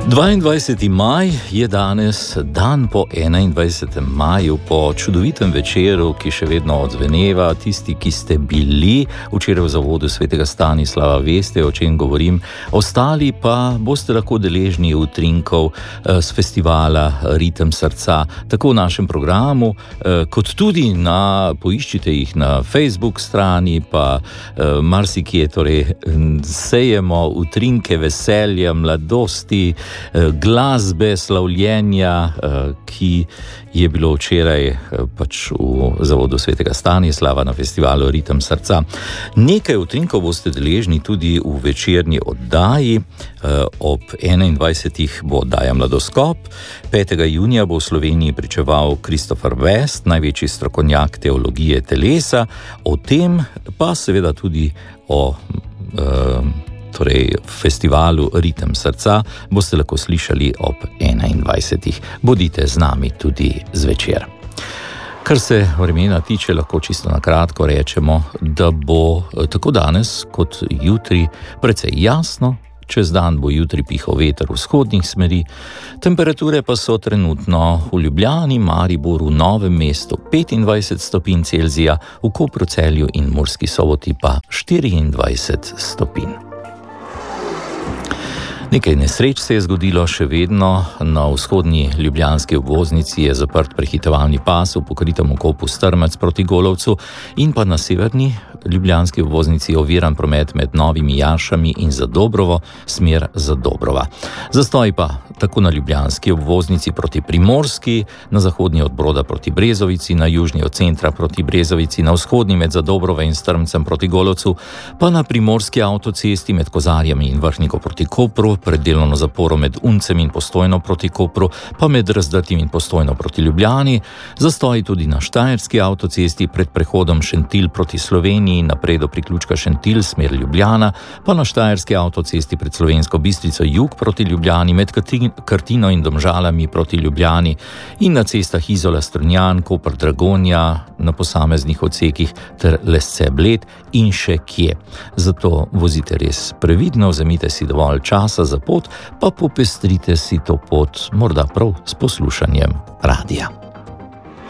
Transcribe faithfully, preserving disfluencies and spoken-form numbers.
dvaindvajseti maj je danes, dan po enaindvajsetem maju, po čudovitem večeru, ki še vedno odzveneva. Tisti, ki ste bili včeraj v zavodu svetega Stanislava, veste, o čem govorim. Ostali pa boste lahko deležni utrinkov z festivala Ritem srca, tako v našem programu, kot tudi na, poiščite jih na Facebook strani, pa marsikje, torej sejemo utrinke veselja, mladosti, glasbe, slavljenja, ki je bilo včeraj pač v zavodu svetega Stanislava na festivalu Ritem srca. Nekaj utrinkov boste deležni tudi v večerni oddaji. Ob enaindvajsetih bo oddaja Mladoskop. petega junija bo v Sloveniji pričeval Christopher West, največji strokovnjak teologije telesa. O tem pa seveda tudi o torej festivalu Ritem srca boste lahko slišali ob enaindvajsetih. Bodite z nami tudi zvečer. Kar se vremena tiče, lahko čisto na kratko rečemo, da bo tako danes kot jutri precej jasno. Čez dan bo jutri pihal veter vzhodnih smeri, temperature pa so trenutno v Ljubljani, Mariboru, Novem mestu petindvajset stopinj Celzija, v Kopru, Celju in Murski Soboti pa štiriindvajset stopinj. Nekaj nesreč se je zgodilo še vedno. Na vzhodni ljubljanski obvoznici je zaprt prehitevalni pas v pokritem okopu Strmec proti Golovcu in pa na severni ljubljanski obvoznici oviran promet med Novimi Jaršami in Zadobrovo, smer Zadobrova. Zastoj pa tako na ljubljanski obvoznici proti Primorski, na zahodni od Broda proti Brezovici, na južni od centra proti Brezovici, na vzhodni med Zadobrovo in Strmcem proti Golovcu, pa na primorski avtocesti med Kozarjami in Vrhniko proti Kopru, pred delovno zaporo med Uncem in Postojno proti Kopru, pa med Razdrtim in Postojno proti Ljubljani, zastoj tudi na štajerski avtocesti pred prehodom Šentilj proti Sloveniji, naprej do priključka Šentilj smer Ljubljana, pa na štajerski avtocesti pred Slovensko Bistrico jug proti Ljubljani, med Krtino in Domžalami proti Ljubljani in na cestah Izola, Strunjan, Koper, Dragonja, na posameznih odsekih ter Lesce, Bled in še kje. Zato vozite res previdno, vzemite si dovolj časa za pot, pa popestrite si to pot morda prav s poslušanjem radija.